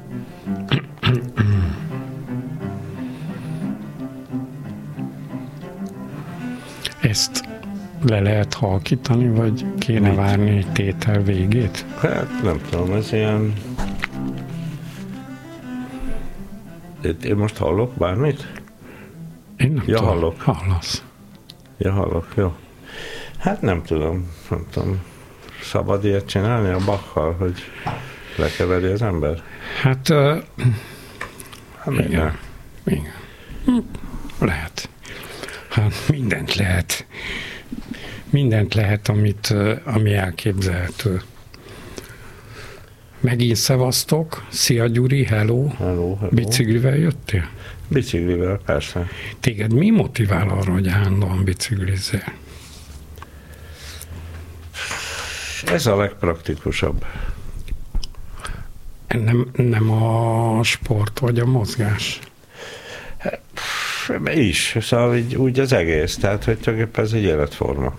Ezt le lehet halkítani, vagy kéne várni egy tétel végét? Hát nem tudom, ez ilyen... Én most hallok bármit? Én nem tudom. Hallok. Hallasz. Ja, hallok, jó. Hát nem tudom. Szabad ilyet csinálni a Bach-kal, hogy lekeveri az ember? Hát, igen. Lehet. Hát mindent lehet. Mindent lehet, ami elképzelhető. Megint szevasztok. Szia Gyuri, hello. Hello. Biciklivel jöttél? Biciklivel, persze. Téged mi motivál arra, hogy állandóan biciklizzél? Ez a legpraktikusabb. Nem a sport vagy a mozgás? Is, szóval úgy az egész, tehát hogy tulajdonképpen ez egy életforma.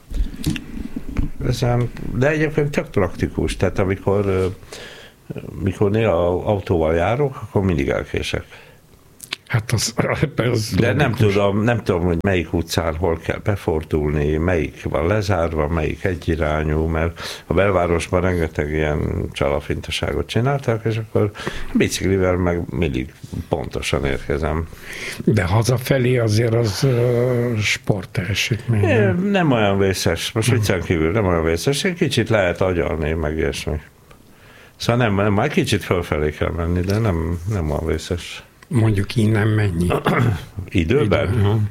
De egyébként csak praktikus, tehát amikor néha autóval járok, akkor mindig elkések. Hát az de nem tudom, hogy melyik utcán hol kell befordulni, melyik van lezárva, melyik egyirányú, mert a belvárosban rengeteg ilyen csalafintaságot csináltak, és akkor biciklivel meg mindig pontosan érkezem. De hazafelé azért az sportteljesítmény. Nem olyan vészes, most viccen kívül nem olyan vészes, egy kicsit lehet agyalni, meg ilyesmi. Szóval nem, már kicsit fölfelé kell menni, de nem olyan vészes. Mondjuk innen mennyi? Időben?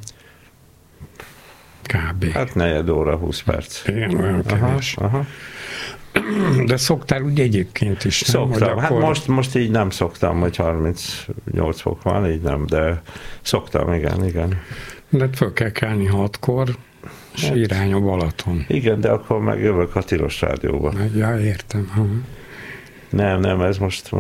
Kb. Hát 4 óra, 20 perc. Igen, olyan kevés. Aha. De szoktál úgy egyébként is, nem? Szoktam. Hát most így nem szoktam, hogy 38 fok van, így nem, de szoktam, igen. De föl kell kelni 6-kor, és hát, irány a Balaton. Igen, de akkor meg jövök a Tilos Rádióba. Ja, értem. Nem, ez most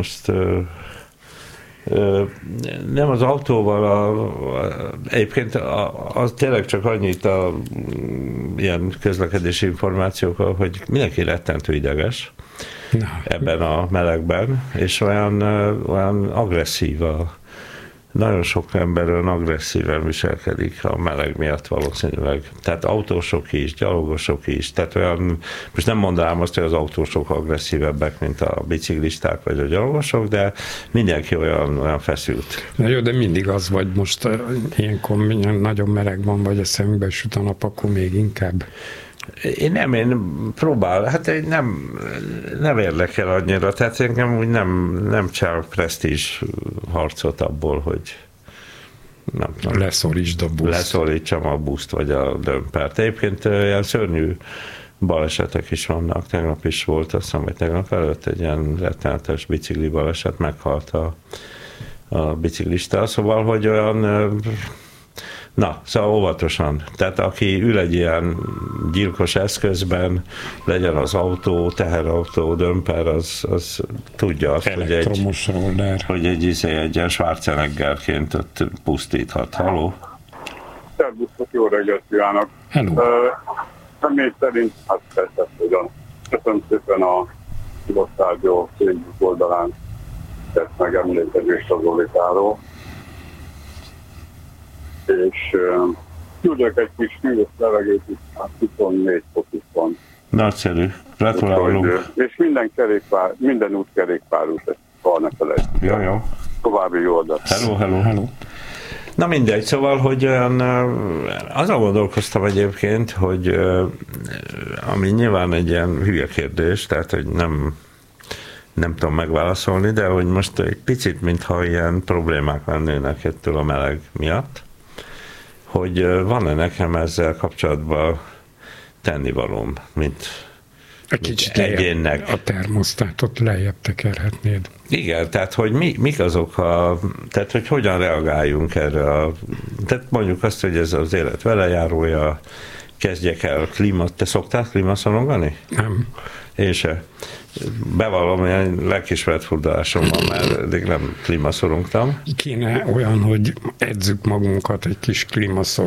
nem az autóval, egyébként az tényleg csak annyit ilyen közlekedési információkkal, hogy mindenki rettentő ideges ebben a melegben, és olyan agresszív nagyon sok ember olyan agresszíven viselkedik a meleg miatt valószínűleg. Tehát autósok is, gyalogosok is. Tehát olyan, most nem mondanám azt, hogy az autósok agresszívebbek, mint a biciklisták vagy a gyalogosok, de mindenki olyan feszült. Na jó, de mindig az vagy most ilyenkor nagyon meleg van, vagy a szemünkbe süt a nap, akkor még inkább. Én próbál, hát én nem érdekel annyira, tehát engem úgy nem csinálok presztízs harcot abból, hogy nem tudom. Leszorítsam a buszt vagy a dömpert. Egyébként ilyen szörnyű balesetek is vannak, tegnap is volt, azt hiszem, hogy tegnap előtt egy ilyen rettenetes bicikli baleset, meghalt a biciklista, szóval, hogy olyan... Na, szóval óvatosan. Tehát aki ül egy ilyen gyilkos eszközben, legyen az autó, teherautó, dömper, az tudja azt, hogy egy ilyen Schwarzeneggerként ott pusztíthat. Halló? Szervusztok, jó reggelt kívánok! Hello! Személy szerint, hát persze, hogyan. Köszönöm szépen a Tilos Facebook oldalán tett megemlékezést az Zolitáról. És küldök egy kis hűvös levegőt, hát 24 fokig van. Nagyszerű, gratulálunk. És minden út kerékpárút, ezt soha ne felejtjük. Jó. További jó adat. Hello. Na mindegy, szóval, hogy azon gondolkoztam egyébként, hogy ami nyilván egy ilyen hülye kérdés, tehát, hogy nem tudom megválaszolni, de hogy most egy picit, mintha ilyen problémák lennének ettől a meleg miatt, hogy van-e nekem ezzel kapcsolatban tennivalóm, mint kicsit egyénnek. A termosztátot lejjebb tekerhetnéd. Igen, tehát hogy mik azok tehát hogy hogyan reagáljunk erre tehát mondjuk azt, hogy ez az élet velejárója, kezdjek el te szoktál klímaszorongani? Nem. Én se. Bevallom, hogy lelkismeret furdalásom van, mert eddig nem klímaszorongtam. Kéne olyan, hogy edzük magunkat egy kis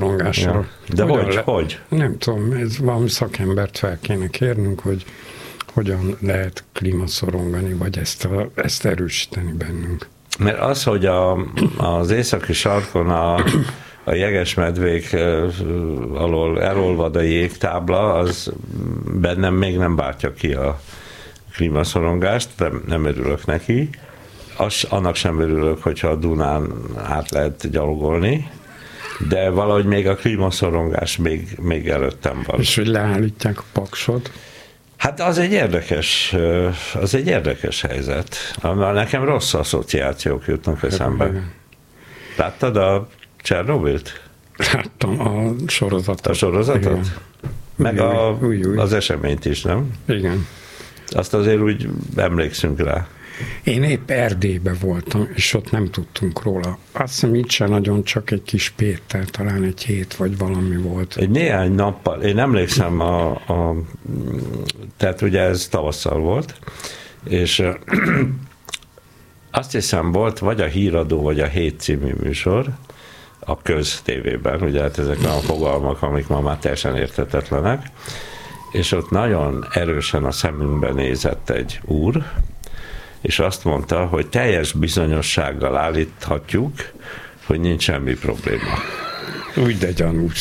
klímaszorongással. Ja. De hogy? Nem tudom, ez valami szakembert fel kéne kérnünk, hogy hogyan lehet klímaszorongani, vagy ezt erősíteni bennünk? Mert az, hogy az északi sarkon a jegesmedvék alól elolvad a jégtábla, az bennem még nem váltja ki a klímaszorongást, nem örülök neki. Annak sem örülök, hogyha a Dunán át lehet gyalogolni, de valahogy még a klímaszorongás még előttem van. És hogy leállítják a Paksot? Hát az egy érdekes helyzet. Nekem rossz asszociációk jutnak eszembe. Láttad a Csernobilt? Láttam a sorozatot. A sorozatot? Igen. Meg új. Az eseményt is, nem? Igen. Azt azért úgy emlékszünk rá. Én épp Erdélyben voltam, és ott nem tudtunk róla. Azt hiszem itt sem nagyon, csak egy kis Péter, talán egy hét vagy valami volt. Egy néhány nappal, én emlékszem, tehát ugye ez tavasszal volt, és azt hiszem volt vagy a Híradó, vagy a Hét című műsor, a köztévében, ugye hát ezek a fogalmak, amik ma már teljesen érthetetlenek, és ott nagyon erősen a szemünkbe nézett egy úr, és azt mondta, hogy teljes bizonyossággal állíthatjuk, hogy nincs semmi probléma. Úgy de gyanús.